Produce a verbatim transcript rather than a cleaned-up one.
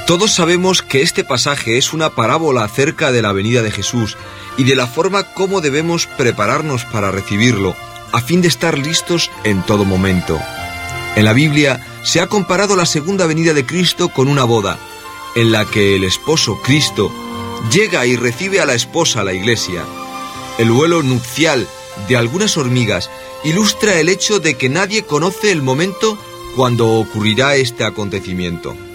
Todos sabemos que este pasaje es una parábola acerca de la venida de Jesús y de la forma como debemos prepararnos para recibirlo, a fin de estar listos en todo momento. En la Biblia se ha comparado la segunda venida de Cristo con una boda, en la que el esposo, Cristo, llega y recibe a la esposa, la Iglesia. El vuelo nupcial de algunas hormigas ilustra el hecho de que nadie conoce el momento cuando ocurrirá este acontecimiento.